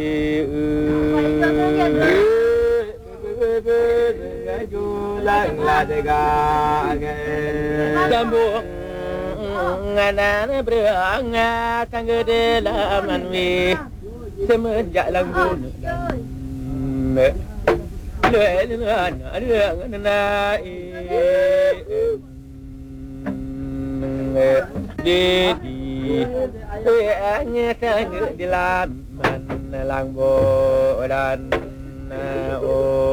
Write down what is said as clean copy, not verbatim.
Sambung ngana berang tangga dalam manwi semenjak langgun di laman langbo dan